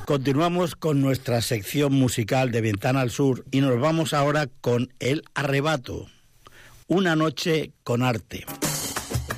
Continuamos con nuestra sección musical de Ventana al Sur y nos vamos ahora con El Arrebato, una noche con arte.